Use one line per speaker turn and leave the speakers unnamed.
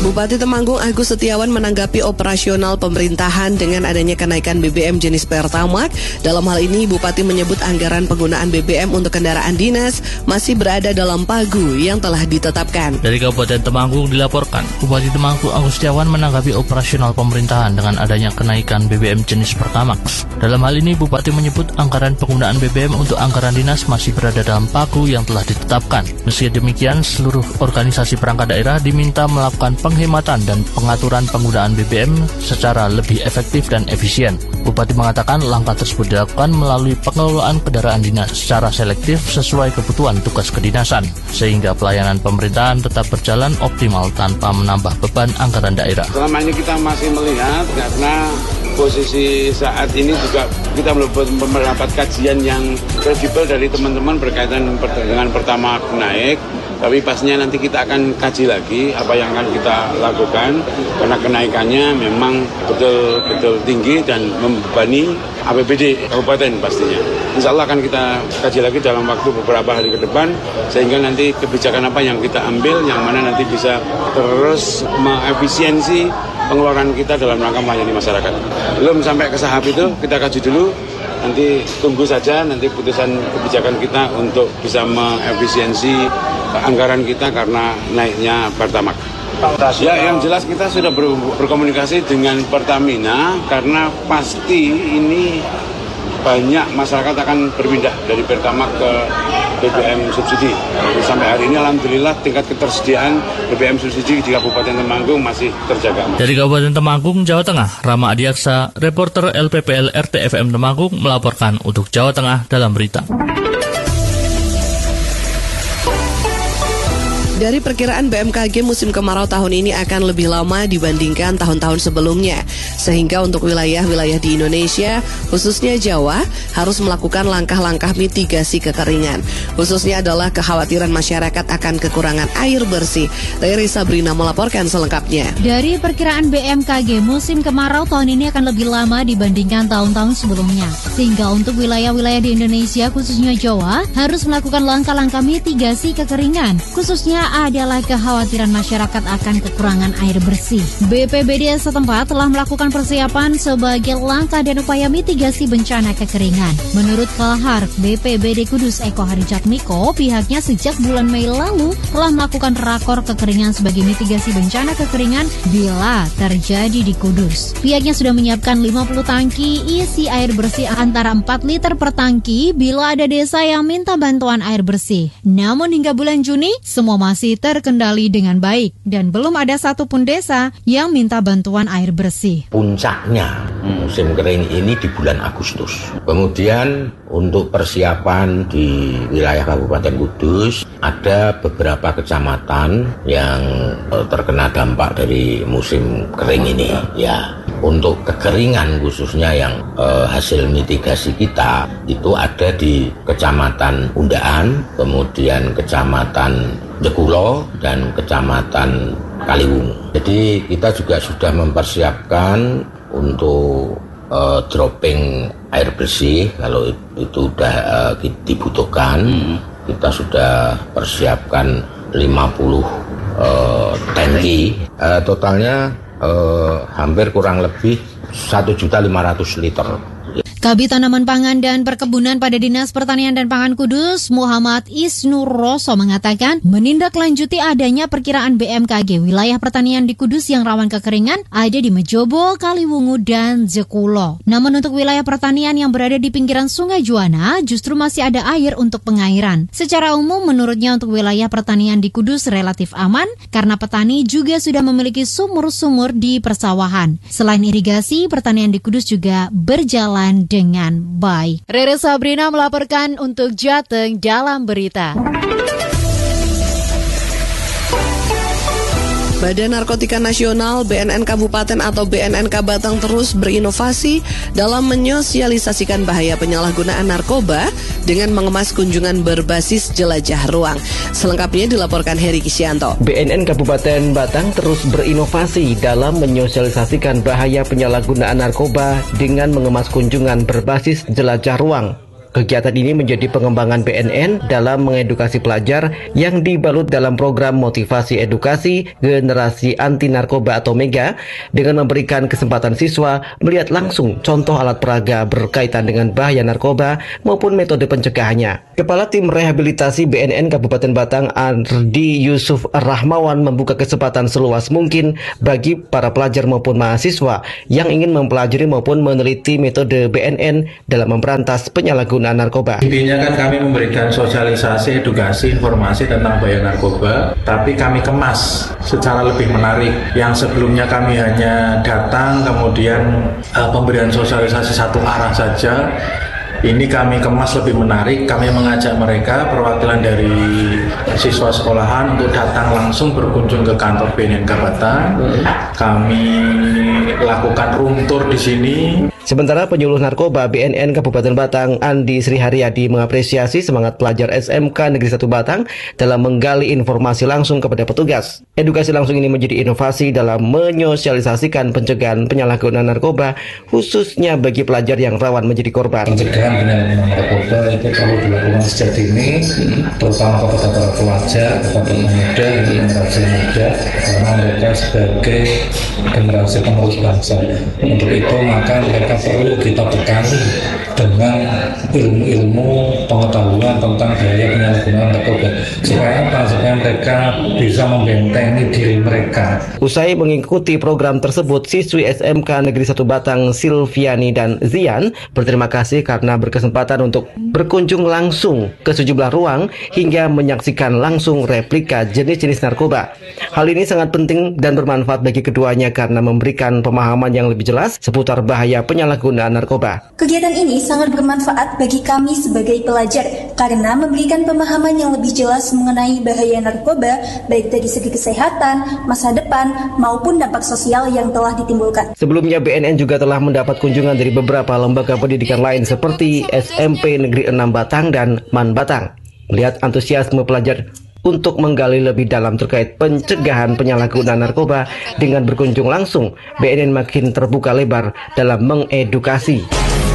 Bupati Temanggung Agus Setiawan menanggapi operasional pemerintahan dengan adanya kenaikan BBM jenis Pertamax. Dalam hal ini, Bupati menyebut anggaran penggunaan BBM untuk kendaraan dinas masih berada dalam pagu yang telah ditetapkan.
Dari Kabupaten Temanggung dilaporkan, Bupati Temanggung Agus Setiawan menanggapi operasional pemerintahan dengan adanya kenaikan BBM jenis Pertamax. Dalam hal ini, Bupati menyebut anggaran penggunaan BBM untuk anggaran dinas masih berada dalam pagu yang telah ditetapkan. Meski demikian, seluruh organisasi perangkat daerah diminta melakukan penghematan dan pengaturan penggunaan BBM secara lebih efektif dan efisien. Bupati mengatakan langkah tersebut dilakukan melalui pengelolaan kendaraan dinas secara selektif sesuai kebutuhan tugas kedinasan, sehingga pelayanan pemerintahan tetap berjalan optimal tanpa menambah beban anggaran daerah.
Selama ini kita masih melihat karena posisi saat ini juga kita belum mendapat kajian yang kredibel dari teman-teman berkaitan dengan Pertamax naik. Tapi pastinya nanti kita akan kaji lagi apa yang akan kita lakukan karena kenaikannya memang betul-betul tinggi dan membebani APBD kabupaten pastinya. Insya Allah akan kita kaji lagi dalam waktu beberapa hari ke depan sehingga nanti kebijakan apa yang kita ambil yang mana nanti bisa terus mengefisiensi pengeluaran kita dalam rangka melayani masyarakat. Belum sampai ke tahap itu, kita kaji dulu. Nanti tunggu saja nanti putusan kebijakan kita untuk bisa mengefisiensi anggaran kita karena naiknya Pertamax. Ya, yang jelas kita sudah berkomunikasi dengan Pertamina karena pasti ini banyak masyarakat akan berpindah dari Pertamax ke BBM subsidi. Sampai hari ini alhamdulillah tingkat ketersediaan BBM subsidi di Kabupaten Temanggung masih terjaga.
Dari Kabupaten Temanggung, Jawa Tengah, Rama Adiaksa, reporter LPPL RTFM Temanggung melaporkan untuk Jawa Tengah dalam berita.
Dari perkiraan BMKG, musim kemarau tahun ini akan lebih lama dibandingkan tahun-tahun sebelumnya. Sehingga untuk wilayah-wilayah di Indonesia, khususnya Jawa, harus melakukan langkah-langkah mitigasi kekeringan. Khususnya adalah kekhawatiran masyarakat akan kekurangan air bersih. Riri Sabrina melaporkan selengkapnya.
Dari perkiraan BMKG, musim kemarau tahun ini akan lebih lama dibandingkan tahun-tahun sebelumnya. Sehingga untuk wilayah-wilayah di Indonesia, khususnya Jawa, harus melakukan langkah-langkah mitigasi kekeringan. Khususnya adalah kekhawatiran masyarakat akan kekurangan air bersih. BPBD setempat telah melakukan persiapan sebagai langkah dan upaya mitigasi bencana kekeringan. Menurut Kalhar BPBD Kudus Eko Harijatmiko, pihaknya sejak bulan Mei lalu telah melakukan rakor kekeringan sebagai mitigasi bencana kekeringan bila terjadi di Kudus. Pihaknya sudah menyiapkan 50 tangki isi air bersih antara 4 liter per tangki bila ada desa yang minta bantuan air bersih. Namun hingga bulan Juni, semua masih terkendali dengan baik dan belum ada satupun desa yang minta bantuan air bersih.
Puncaknya musim kering ini di bulan Agustus. Kemudian untuk persiapan di wilayah Kabupaten Kudus ada beberapa kecamatan yang terkena dampak dari musim kering ini. Ya, untuk kekeringan khususnya yang hasil mitigasi kita itu ada di Kecamatan Undaan, kemudian Kecamatan Jekulo dan Kecamatan Kaliwungu. Jadi kita juga sudah mempersiapkan untuk dropping air bersih kalau itu sudah dibutuhkan. Kita sudah persiapkan 50 tangki. Totalnya hampir kurang lebih 1.500.000 liter.
Kabid Tanaman Pangan dan Perkebunan pada Dinas Pertanian dan Pangan Kudus, Muhammad Isnur Roso mengatakan menindaklanjuti adanya perkiraan BMKG wilayah pertanian di Kudus yang rawan kekeringan ada di Mejobo, Kaliwungu, dan Jekulo. Namun untuk wilayah pertanian yang berada di pinggiran Sungai Juwana justru masih ada air untuk pengairan. Secara umum menurutnya untuk wilayah pertanian di Kudus relatif aman karena petani juga sudah memiliki sumur-sumur di persawahan. Selain irigasi, pertanian di Kudus juga berjalan dengan baik. Rere Sabrina melaporkan untuk Jateng dalam berita.
Badan Narkotika Nasional BNN Kabupaten atau BNNK Batang terus berinovasi dalam menyosialisasikan bahaya penyalahgunaan narkoba dengan mengemas kunjungan berbasis jelajah ruang. Selengkapnya dilaporkan Heri Kisyanto.
BNN Kabupaten Batang terus berinovasi dalam menyosialisasikan bahaya penyalahgunaan narkoba dengan mengemas kunjungan berbasis jelajah ruang. Kegiatan ini menjadi pengembangan BNN dalam mengedukasi pelajar yang dibalut dalam program motivasi edukasi generasi anti narkoba atau MEGA dengan memberikan kesempatan siswa melihat langsung contoh alat peraga berkaitan dengan bahaya narkoba maupun metode pencegahannya. Kepala Tim Rehabilitasi BNN Kabupaten Batang Ardi Yusuf Rahmawan membuka kesempatan seluas mungkin bagi para pelajar maupun mahasiswa yang ingin mempelajari maupun meneliti metode BNN dalam memberantas penyalahgunaan narkoba.
Intinya kan kami memberikan sosialisasi, edukasi, informasi tentang bahaya narkoba, tapi kami kemas secara lebih menarik. Yang sebelumnya kami hanya datang, kemudian pemberian sosialisasi satu arah saja. Ini kami kemas lebih menarik, kami mengajak mereka perwakilan dari siswa sekolahan untuk datang langsung berkunjung ke kantor BNN Batang. Kami lakukan room tour di sini.
Sementara penyuluh narkoba BNN Kabupaten Batang Andi Sri Haryadi mengapresiasi semangat pelajar SMK Negeri 1 Batang dalam menggali informasi langsung kepada petugas. Edukasi langsung ini menjadi inovasi dalam menyosialisasikan pencegahan penyalahgunaan narkoba khususnya bagi pelajar yang rawan menjadi korban.
Pencegahan penyalahgunaan narkoba itu perlu dilakukan sejak dini, terutama kepada para pelajar, kepada pemuda, generasi muda, karena mereka sebagai generasi penerus bangsa. Untuk itu maka mereka perlu kita bekali dengan ilmu-ilmu pengetahuan tentang bahaya penyalahgunaan narkoba. Supaya apa? Supaya mereka bisa membentengi diri mereka.
Usai mengikuti program tersebut, siswi SMK Negeri 1 Batang Silviani dan Zian berterima kasih karena berkesempatan untuk berkunjung langsung ke sejumlah ruang hingga menyaksikan langsung replika jenis-jenis narkoba. Hal ini sangat penting dan bermanfaat bagi keduanya karena memberikan pemahaman yang lebih jelas seputar bahaya penyalahgunaan narkoba.
Kegiatan ini sangat bermanfaat bagi kami sebagai pelajar karena memberikan pemahaman yang lebih jelas mengenai bahaya narkoba baik dari segi kesehatan, masa depan, maupun dampak sosial yang telah ditimbulkan.
Sebelumnya BNN juga telah mendapat kunjungan dari beberapa lembaga pendidikan lain seperti SMP Negeri 6 Batang dan MAN Batang. Melihat antusiasme pelajar untuk menggali lebih dalam terkait pencegahan penyalahgunaan narkoba dengan berkunjung langsung, BNN makin terbuka lebar dalam mengedukasi.